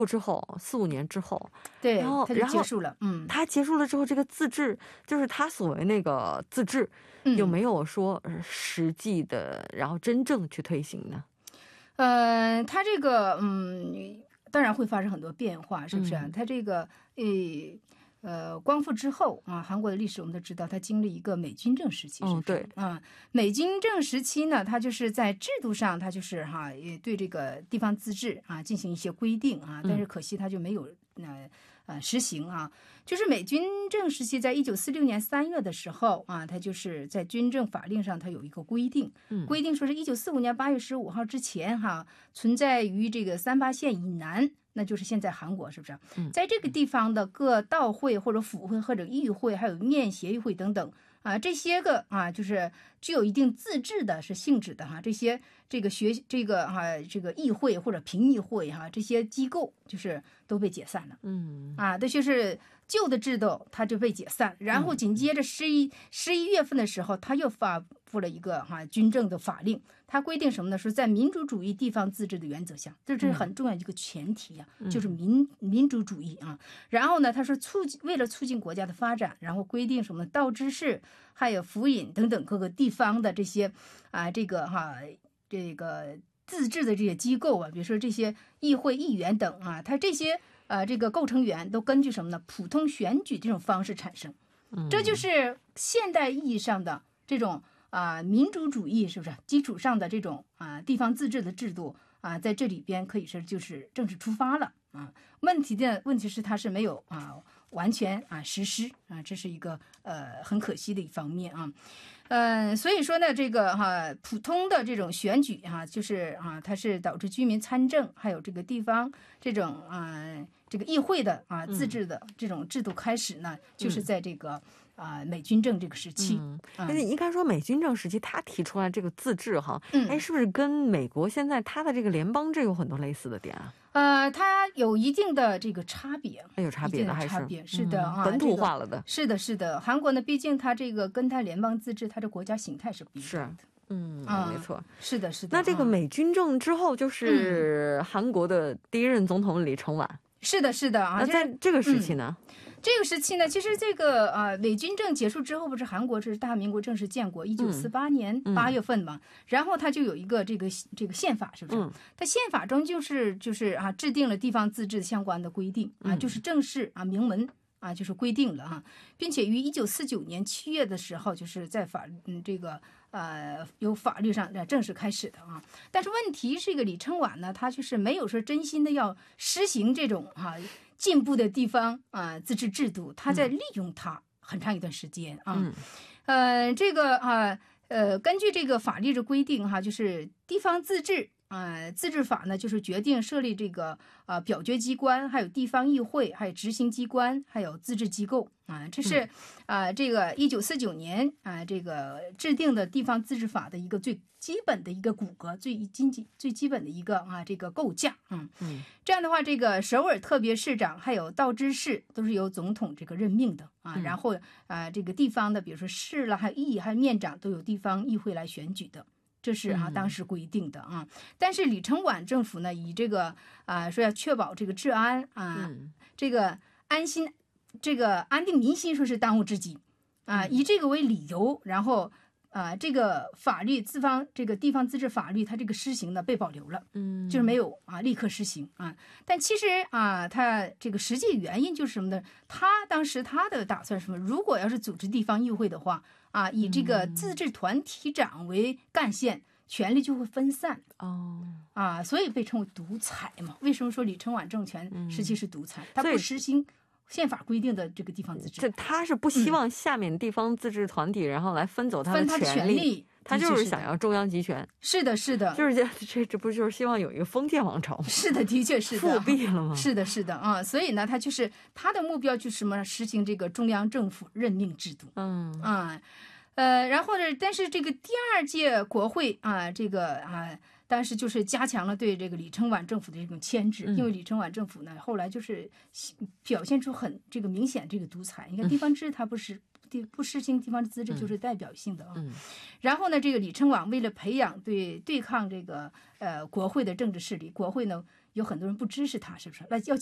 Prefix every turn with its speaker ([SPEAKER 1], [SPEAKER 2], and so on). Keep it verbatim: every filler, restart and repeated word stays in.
[SPEAKER 1] 之后四五年之后，
[SPEAKER 2] 对，
[SPEAKER 1] 然后
[SPEAKER 2] 他就结束了。嗯，
[SPEAKER 1] 他结束了之后，这个自治就是他所谓那个自治，有没有说实际的，然后真正去推行呢？
[SPEAKER 2] 呃，他这个嗯，当然会发生很多变化，是不是？他这个呃。呃，光复之后啊，韩国的历史我们都知道，它经历一个美军政时期，是不是？
[SPEAKER 1] 对，
[SPEAKER 2] 啊，美军政时期呢，它就是在制度上，它就是哈，也对这个地方自治啊进行一些规定啊，但是可惜它就没有呃呃实行啊。就是美军政时期，在一九四六年三月的时候啊，它就是在军政法令上它有一个规定，规定说是一九四五年八月十五号之前哈，存在于这个三八线以南。那就是现在韩国，是不是？在这个地方的各道会或者府会或者议会，还有面协议会等等啊，这些个啊，就是具有一定自治的是性质的哈。这些这个学这个哈、啊、这个议会或者评议会哈、啊、这些机构就是都被解散了。嗯啊，这就是旧的制度，它就被解散。然后紧接着十一十一月份的时候，他又发布了一个哈、啊、军政的法令，它规定什么呢？说在民主主义地方自治的原则下，这是很重要的一个前提呀、啊，就是民民主主义啊。然后呢，他说促进为了促进国家的发展，然后规定什么道知事、还有府尹等等各个地方的这些啊，这个哈、啊、这个自治的这些机构啊，比如说这些议会议员等啊，他这些呃这个构成员都根据什么呢？普通选举这种方式产生，这就是现代意义上的这种。啊，民主主义是不是基础上的这种啊地方自治的制度啊，在这里边可以说就是正式出发了啊。问题的问题是它是没有啊完全啊实施啊，这是一个呃很可惜的一方面啊。嗯、呃，所以说呢，这个哈、啊、普通的这种选举哈、啊，就是啊它是导致居民参政，还有这个地方这种啊这个议会的啊自治的这种制度开始呢，嗯、就是在这个。啊，美军政这个时期，
[SPEAKER 1] 嗯，而且应该说美军政时期，他提出来这个自治哈，
[SPEAKER 2] 嗯，
[SPEAKER 1] 哎，是不是跟美国现在他的这个联邦制有很多类似的点啊？
[SPEAKER 2] 呃，它有一定的这个差别，
[SPEAKER 1] 有差别的还是
[SPEAKER 2] 差别是的啊，
[SPEAKER 1] 本土化了的，
[SPEAKER 2] 是的，是的。韩国呢，毕竟它这个跟它联邦自治，它的国家形态是不一样的。
[SPEAKER 1] 嗯，没错，
[SPEAKER 2] 是的，是的。
[SPEAKER 1] 那这个美军政之后，就是韩国的第一任总统李承晚。
[SPEAKER 2] 是的，是的啊。
[SPEAKER 1] 那在这个时期呢？
[SPEAKER 2] 这个时期呢，其实这个呃美军政结束之后，不是韩国是大民国正式建国，一九四八年八月份嘛、嗯，然后它就有一个这个这个宪法，是不是？嗯、它宪法中就是就是啊制定了地方自治相关的规定啊，就是正式啊明文。啊，就是规定了哈，并且于一九四九年七月的时候，就是在法嗯这个呃由法律上正式开始的啊。但是问题是，这个李承晚呢，他就是没有说真心的要实行这种哈、啊、进步的地方啊自治制度，他在利用它很长一段时间啊。嗯、呃，这个啊呃，根据这个法律的规定哈，就是地方自治。呃，自治法呢，就是决定设立这个呃表决机关，还有地方议会，还有执行机关，还有自治机构啊、呃，这是啊、呃、这个一九四九年啊、呃、这个制定的地方自治法的一个最基本的一个骨骼，最经济最基本的一个啊这个构架。嗯嗯，这样的话，这个首尔特别市长还有道知事都是由总统这个任命的啊，然后啊、呃、这个地方的，比如说市了，还有议，还有面长，都由地方议会来选举的。这是啊，当时规定的啊，但是李承晚政府呢，以这个啊说要确保这个治安啊，嗯、这个安心，这个安定民心，说是当务之急啊，以这个为理由，然后啊，这个法律地方这个地方自治法律，它这个施行呢被保留了，嗯，就是没有啊立刻施行啊。但其实啊，它这个实际原因就是什么呢？他当时他的打算是什么？如果要是组织地方议会的话。啊，以这个自治团体长为干线，权力就会分散哦。啊，所以被称为独裁嘛。为什么说李承晚政权时期是独裁？他不实行宪法规定的这个地方自治，
[SPEAKER 1] 这他是不希望下面地方自治团体、嗯、然后来分走他的权利。他就是想要中央集权。
[SPEAKER 2] 是的，是的，
[SPEAKER 1] 就是这这这不就是希望有一个封建王朝吗？
[SPEAKER 2] 是的，的确是的，
[SPEAKER 1] 复辟了吗？
[SPEAKER 2] 是的，是的啊，所以呢，他就是他的目标就是什么？实行这个中央政府任命制度。嗯啊，呃，然后呢，但是这个第二届国会啊，这个啊，当时就是加强了对这个李承晚政府的这种牵制，嗯、因为李承晚政府呢，后来就是表现出很这个明显这个独裁。你看地方制，它不是。不实行地方自治就是代表性的啊，嗯、然后呢，这个李承晚为了培养对对抗这个呃国会的政治势力，国会呢有很多人不支持他，是不是？那要